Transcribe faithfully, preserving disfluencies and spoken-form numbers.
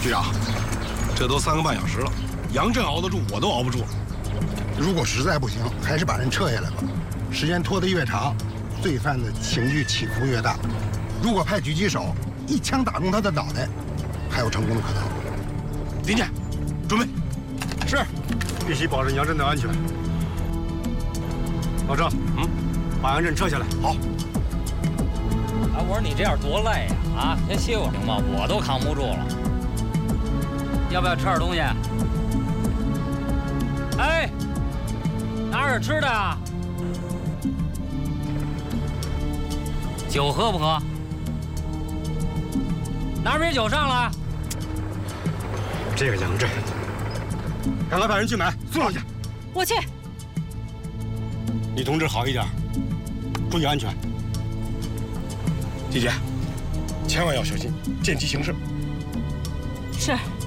局长，这都三个半小时了，杨震熬得住，我都熬不住。 如果实在不行，还是把人撤下来吧。时间拖得越长，罪犯的情绪起伏越大。如果派狙击手一枪打中他的脑袋，还有成功的可能。 林健，准备。 是，必须保证杨震的安全。老郑，嗯，把杨震撤下来。 好。 哎，我说你这样多累呀！啊，先歇会儿行吗？我都扛不住了。要不要吃点东西？哎，拿点吃的啊。酒喝不喝？拿瓶酒上来。 这个杨震，让他派人去买，送上去。 我去。 你同志好一点，注意安全。 季姐，千万要小心，见机行事。 是。